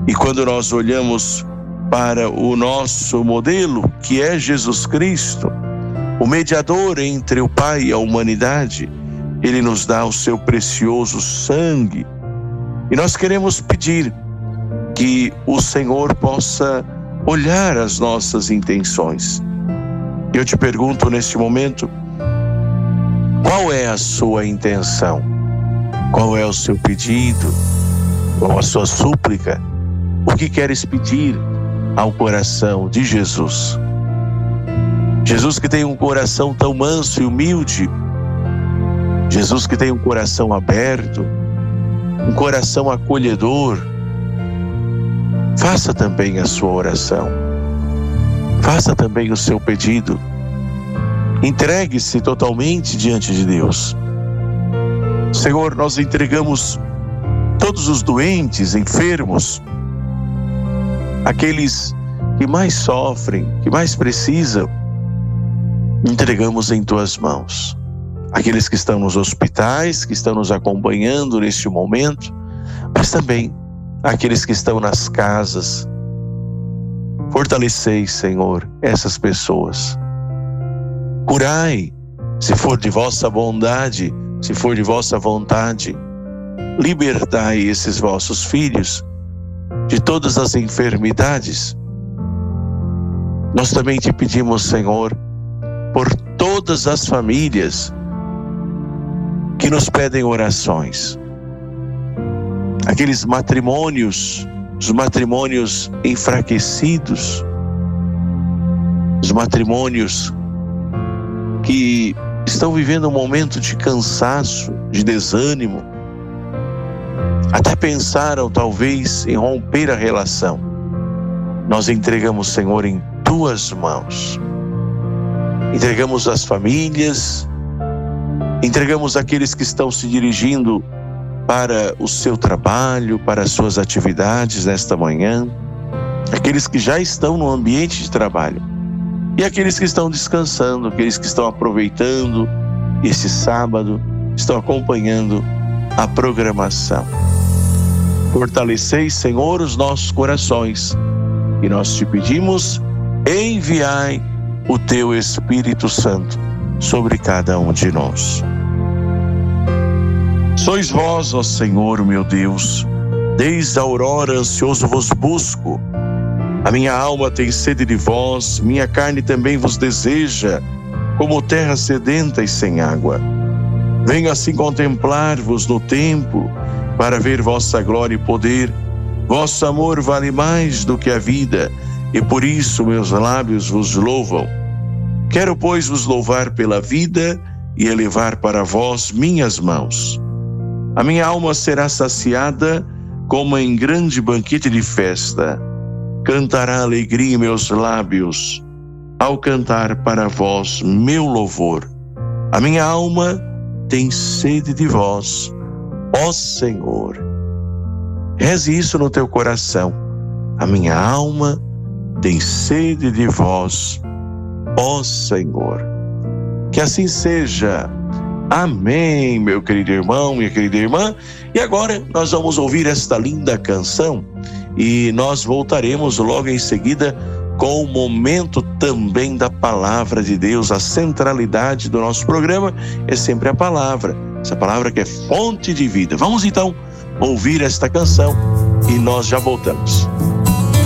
E quando nós olhamos para o nosso modelo, que é Jesus Cristo, o mediador entre o Pai e a humanidade, Ele nos dá o seu precioso sangue. E nós queremos pedir que o Senhor possa olhar as nossas intenções. Eu te pergunto neste momento, qual é a sua intenção? Qual é o seu pedido? Qual a sua súplica? O que queres pedir ao coração de Jesus? Jesus que tem um coração tão manso e humilde, Jesus que tem um coração aberto, um coração acolhedor. Faça também a sua oração, faça também o seu pedido, entregue-se totalmente diante de Deus. Senhor, nós entregamos todos os doentes, enfermos, aqueles que mais sofrem, que mais precisam, entregamos em Tuas mãos. Aqueles que estão nos hospitais, que estão nos acompanhando neste momento, mas também aqueles que estão nas casas. Fortalecei, Senhor, essas pessoas. Curai, se for de vossa bondade, se for de vossa vontade. Libertai esses vossos filhos de todas as enfermidades. Nós também te pedimos, Senhor, por todas as famílias que nos pedem orações. Aqueles matrimônios, os matrimônios enfraquecidos, os matrimônios que estão vivendo um momento de cansaço, de desânimo, até pensaram talvez em romper a relação. Nós entregamos, Senhor, em Tuas mãos. Entregamos as famílias, entregamos aqueles que estão se dirigindo para o seu trabalho, para as suas atividades nesta manhã, aqueles que já estão no ambiente de trabalho e aqueles que estão descansando, aqueles que estão aproveitando esse sábado, estão acompanhando a programação. Fortalecei, Senhor, os nossos corações e nós te pedimos, enviai o Teu Espírito Santo sobre cada um de nós. Sois vós, ó Senhor, meu Deus, desde a aurora ansioso vos busco. A minha alma tem sede de vós, minha carne também vos deseja, como terra sedenta e sem água. Venho assim contemplar-vos no templo, para ver vossa glória e poder. Vosso amor vale mais do que a vida, e por isso meus lábios vos louvam. Quero, pois, vos louvar pela vida e elevar para vós minhas mãos. A minha alma será saciada como em grande banquete de festa. Cantará alegria em meus lábios, ao cantar para vós meu louvor. A minha alma tem sede de vós, ó Senhor. Reze isso no teu coração. A minha alma tem sede de vós, ó Senhor. Que assim seja. Amém, meu querido irmão, minha querida irmã. E agora nós vamos ouvir esta linda canção e nós voltaremos logo em seguida com o momento também da palavra de Deus. A centralidade do nosso programa é sempre a palavra, essa palavra que é fonte de vida. Vamos então ouvir esta canção e nós já voltamos.